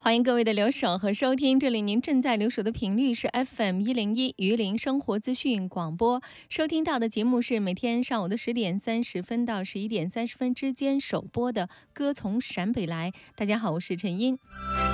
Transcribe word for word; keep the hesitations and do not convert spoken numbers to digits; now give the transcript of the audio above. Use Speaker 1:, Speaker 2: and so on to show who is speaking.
Speaker 1: 欢迎各位的留守和收听，这里您正在留守的频率是 F M 一零一榆林生活资讯广播，收听到的节目是每天上午的十点三十分到十一点三十分之间首播的《歌从陕北来》。大家好，我是陈英。